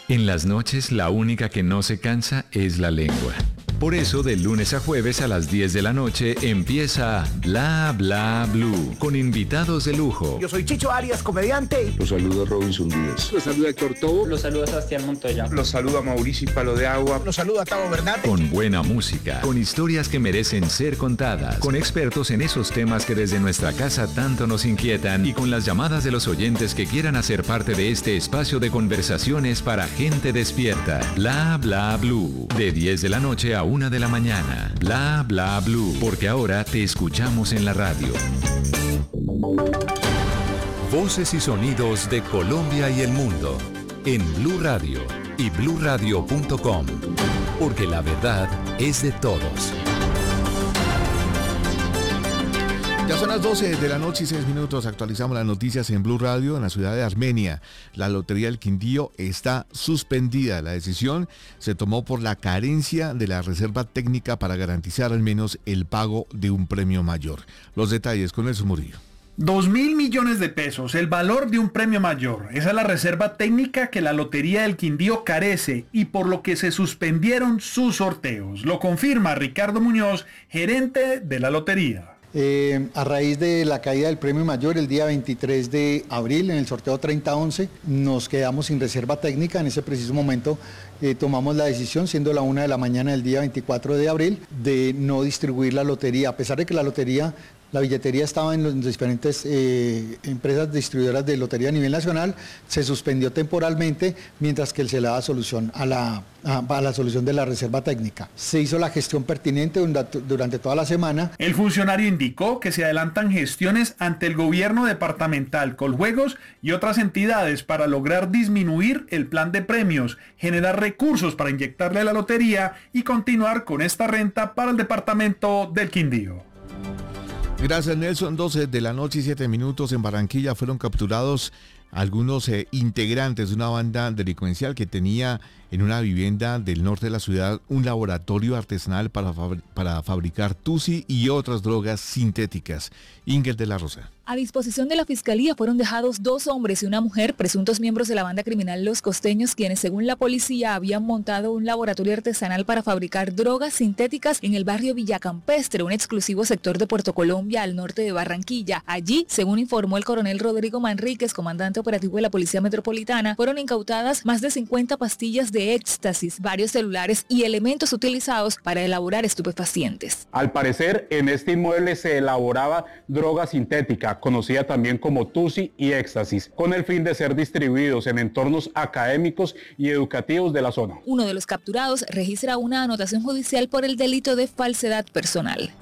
En las noches, la única que no se cansa es la lengua. Por eso, de lunes a jueves a las 10 de la noche empieza Bla Bla Blue, con invitados de lujo. Yo soy Chicho Arias, comediante. Los saluda Robinson Díaz. Los saluda Héctor Tobo. Los saluda Sebastián Montoya. Los saluda Mauricio Palo de Agua. Los saluda Tavo Bernal. Con buena música, con historias que merecen ser contadas, con expertos en esos temas que desde nuestra casa tanto nos inquietan y con las llamadas de los oyentes que quieran hacer parte de este espacio de conversaciones para gente despierta. Bla Bla Blue, de 10 de la noche a 1 de la mañana. Bla Bla Blue, porque ahora te escuchamos en la radio. Voces y sonidos de Colombia y el mundo en Blue Radio y bluradio.com, porque la verdad es de todos. Ya son las 12 de la noche y 6 minutos. Actualizamos las noticias en Blue Radio. En la ciudad de Armenia, la Lotería del Quindío está suspendida. La decisión se tomó por la carencia de la reserva técnica para garantizar al menos el pago de un premio mayor. Los detalles con Nelson Murillo. 2.000 millones de pesos, el valor de un premio mayor. Esa es la reserva técnica que la Lotería del Quindío carece y por lo que se suspendieron sus sorteos. Lo confirma Ricardo Muñoz, gerente de la Lotería. A raíz de la caída del premio mayor el día 23 de abril en el sorteo 3011 nos quedamos sin reserva técnica. En ese preciso momento tomamos la decisión, siendo la 1 de la mañana del día 24 de abril, de no distribuir la lotería, a pesar de que la billetería estaba en las diferentes empresas distribuidoras de lotería a nivel nacional. Se suspendió temporalmente mientras que se le daba solución a la solución de la reserva técnica. Se hizo la gestión pertinente durante toda la semana. El funcionario indicó que se adelantan gestiones ante el gobierno departamental, Coljuegos y otras entidades para lograr disminuir el plan de premios, generar recursos para inyectarle a la lotería y continuar con esta renta para el departamento del Quindío. Gracias, Nelson. 12 de la noche y 7 minutos. En Barranquilla fueron capturados algunos integrantes de una banda delincuencial que tenía en una vivienda del norte de la ciudad un laboratorio artesanal para fabricar tusi y otras drogas sintéticas. Ingrid de la Rosa. A disposición de la Fiscalía fueron dejados 2 hombres y una mujer, presuntos miembros de la banda criminal Los Costeños, quienes según la policía habían montado un laboratorio artesanal para fabricar drogas sintéticas en el barrio Villa Campestre, un exclusivo sector de Puerto Colombia al norte de Barranquilla. Allí, según informó el coronel Rodrigo Manríquez, comandante operativo de la Policía Metropolitana, fueron incautadas más de 50 pastillas de éxtasis, varios celulares y elementos utilizados para elaborar estupefacientes. Al parecer, en este inmueble se elaboraba droga sintética, conocida también como tusi y éxtasis, con el fin de ser distribuidos en entornos académicos y educativos de la zona. Uno de los capturados registra una anotación judicial por el delito de falsedad personal.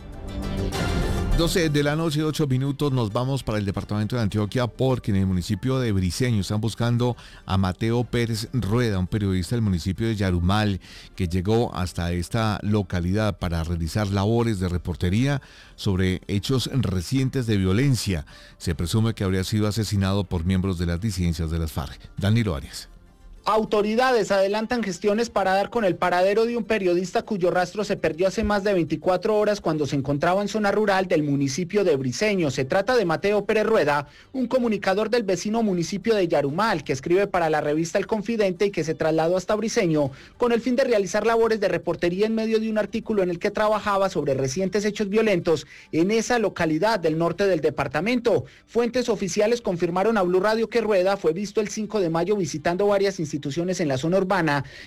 12 de la noche, 8 minutos, nos vamos para el departamento de Antioquia porque en el municipio de Briceño están buscando a Mateo Pérez Rueda, un periodista del municipio de Yarumal que llegó hasta esta localidad para realizar labores de reportería sobre hechos recientes de violencia. Se presume que habría sido asesinado por miembros de las disidencias de las FARC. Danilo Arias. Autoridades adelantan gestiones para dar con el paradero de un periodista cuyo rastro se perdió hace más de 24 horas cuando se encontraba en zona rural del municipio de Briceño. Se trata de Mateo Pérez Rueda, un comunicador del vecino municipio de Yarumal que escribe para la revista El Confidente y que se trasladó hasta Briceño con el fin de realizar labores de reportería en medio de un artículo en el que trabajaba sobre recientes hechos violentos en esa localidad del norte del departamento. Fuentes oficiales confirmaron a Blue Radio que Rueda fue visto el 5 de mayo visitando varias instituciones en la zona urbana